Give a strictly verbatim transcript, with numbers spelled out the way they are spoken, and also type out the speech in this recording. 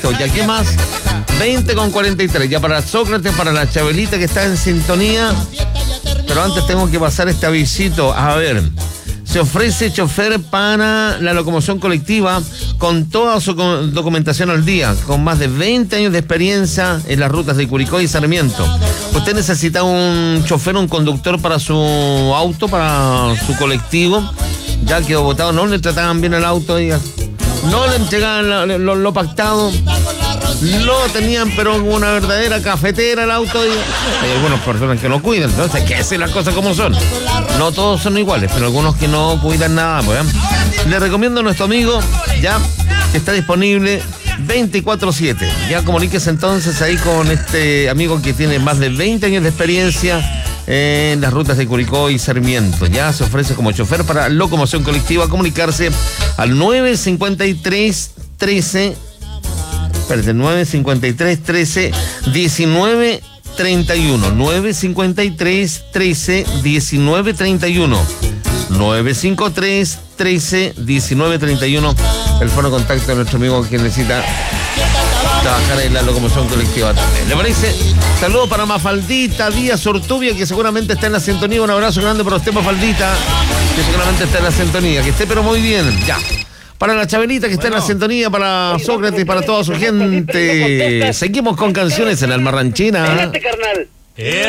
Listo, ¿ya qué más? veinte con cuarenta y tres, ya para Sócrates, para la Chabelita que está en sintonía. Pero antes tengo que pasar este avisito. A ver, se ofrece chofer para la locomoción colectiva con toda su documentación al día, con más de veinte años de experiencia en las rutas de Curicó y Sarmiento. Usted necesita un chofer, un conductor para su auto, para su colectivo. Ya quedó botado, no le trataban bien el auto, diga. No le entregaban lo, lo, lo pactado. Lo tenían, pero como una verdadera cafetera el auto. Y hay algunas personas que no cuidan, entonces hay que hacer las cosas como son. No todos son iguales, pero algunos que no cuidan nada, pues. Le recomiendo a nuestro amigo, ya, que está disponible veinticuatro siete. Ya comuníquese entonces ahí con este amigo que tiene más de veinte años de experiencia en las rutas de Curicó y Sarmiento. Ya se ofrece como chofer para locomoción colectiva. Comunicarse al nueve cincuenta y tres trece. Espérate, nueve cincuenta y tres trece diecinueve treinta y uno. nueve cincuenta y tres trece diecinueve treinta y uno. nueve cincuenta y tres trece diecinueve treinta y uno. El fono de contacto de nuestro amigo que necesita trabajar en la locomoción colectiva también. ¿Le parece? Saludos para Mafaldita Díaz Ortubia, que seguramente está en la sintonía. Un abrazo grande para usted, Mafaldita, que seguramente está en la sintonía. Que esté pero muy bien. Ya. Para la Chabelita que está bueno en la sintonía, para Sócrates, para toda su gente. Seguimos con canciones en Alma Ranchina. Espérate, carnal.